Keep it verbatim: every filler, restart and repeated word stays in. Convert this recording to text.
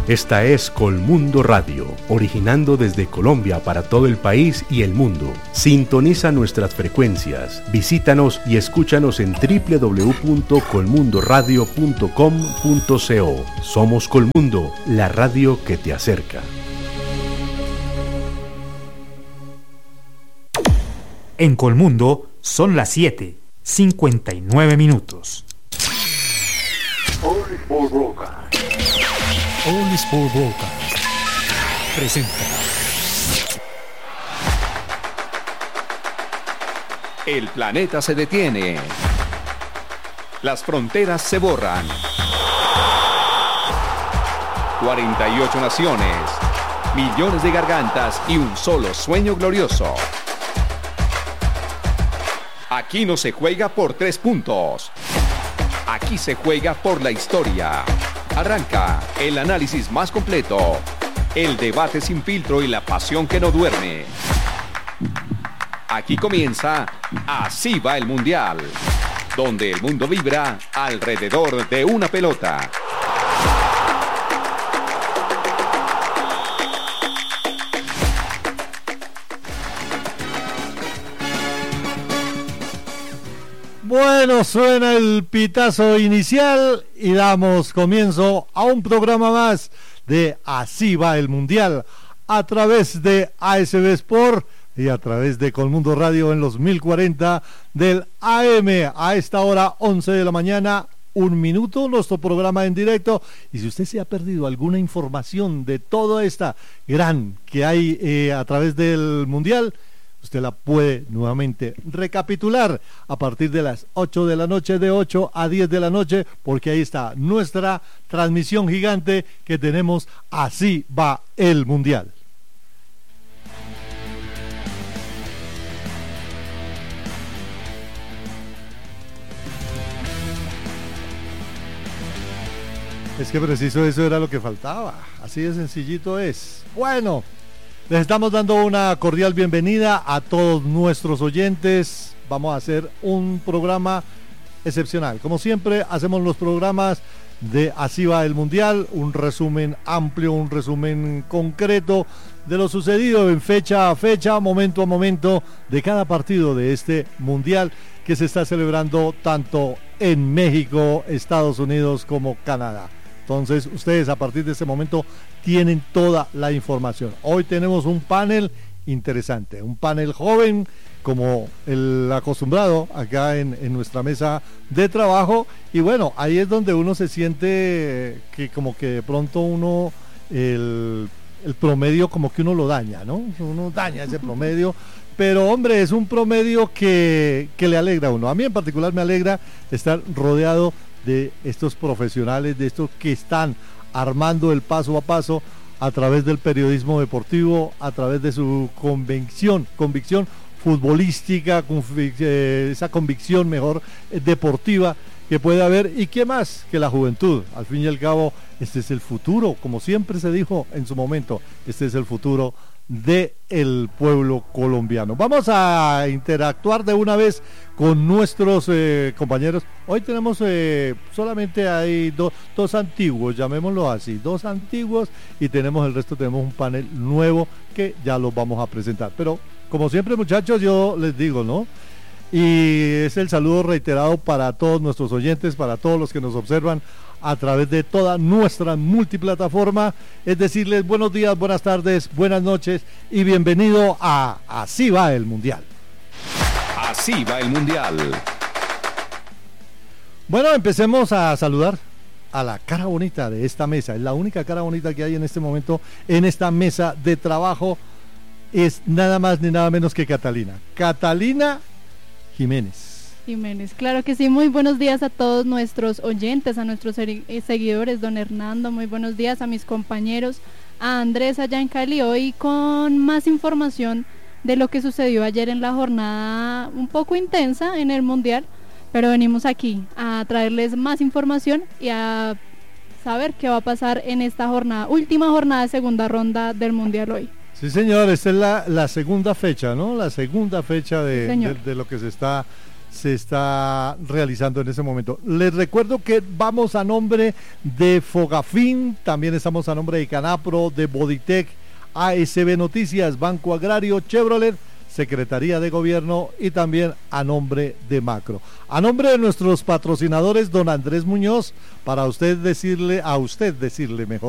Esta es Colmundo Radio, originando desde Colombia para todo el país y el mundo. Sintoniza nuestras frecuencias, visítanos y escúchanos en doble u doble u doble u punto colmundo radio punto com punto co. Somos Colmundo, la radio que te acerca. En Colmundo son las siete, cincuenta y nueve minutos. All Sport Broadcast. All Sport Broadcast presenta El planeta se detiene. Las fronteras se borran. cuarenta y ocho naciones, millones de gargantas y un solo sueño glorioso. Aquí no se juega por tres puntos. Aquí se juega por la historia. Arranca el análisis más completo, el debate sin filtro y la pasión que no duerme. Aquí comienza Así va el Mundial, donde el mundo vibra alrededor de una pelota. Bueno, suena el pitazo inicial y damos comienzo a un programa más de Así va el Mundial a través de A S B Sport y a través de Colmundo Radio en los mil cuarenta del A M. A esta hora, once de la mañana, un minuto, nuestro programa en directo. Y si usted se ha perdido alguna información de toda esta gran que hay eh, a través del Mundial, usted la puede nuevamente recapitular a partir de las ocho de la noche, de ocho a diez de la noche, porque ahí está nuestra transmisión gigante que tenemos. Así va el Mundial. Es que preciso eso era lo que faltaba, así de sencillito es. Bueno, les estamos dando una cordial bienvenida a todos nuestros oyentes. Vamos a hacer un programa excepcional. Como siempre, hacemos los programas de Así va el Mundial, un resumen amplio, un resumen concreto de lo sucedido en fecha a fecha, momento a momento, de cada partido de este Mundial que se está celebrando tanto en México, Estados Unidos como Canadá. Entonces, ustedes a partir de este momento tienen toda la información. Hoy tenemos un panel interesante, un panel joven, como el acostumbrado acá en, en nuestra mesa de trabajo. Y bueno, ahí es donde uno se siente que como que de pronto uno, el, el promedio como que uno lo daña, ¿no? Uno daña ese promedio. Pero hombre, es un promedio que, que le alegra a uno. A mí en particular me alegra estar rodeado de estos profesionales, de estos que están armando el paso a paso a través del periodismo deportivo, a través de su convicción, convicción futbolística, convic- eh, esa convicción mejor eh, deportiva que puede haber. Y qué más que la juventud. Al fin y al cabo, este es el futuro, como siempre se dijo en su momento, este es el futuro de el pueblo colombiano. Vamos a interactuar de una vez con nuestros eh, compañeros. Hoy tenemos eh, solamente hay do, dos antiguos, llamémoslo así, dos antiguos, y tenemos el resto, tenemos un panel nuevo que ya los vamos a presentar. Pero como siempre, muchachos, yo les digo, ¿no? Y es el saludo reiterado para todos nuestros oyentes, para todos los que nos observan a través de toda nuestra multiplataforma, es decirles buenos días, buenas tardes, buenas noches y bienvenido a Así va el Mundial. Así va el Mundial. Bueno, empecemos a saludar a la cara bonita de esta mesa. Es la única cara bonita que hay en este momento en esta mesa de trabajo. Es nada más ni nada menos que Catalina. Catalina Jiménez. Jiménez, claro que sí. Muy buenos días a todos nuestros oyentes, a nuestros seguidores, don Hernando, muy buenos días a mis compañeros, a Andrés allá en Cali, hoy con más información de lo que sucedió ayer en la jornada un poco intensa en el Mundial, pero venimos aquí a traerles más información y a saber qué va a pasar en esta jornada, última jornada de segunda ronda del Mundial hoy. Sí, señor, esta es la, la segunda fecha, ¿no? La segunda fecha de, sí, de, de lo que se está se está realizando en ese momento. Les recuerdo que vamos a nombre de Fogafín, también estamos a nombre de Canapro, de Boditec, A S B Noticias, Banco Agrario, Chevrolet, Secretaría de Gobierno y también a nombre de Macro. A nombre de nuestros patrocinadores, don Andrés Muñoz, para usted decirle, a usted decirle mejor.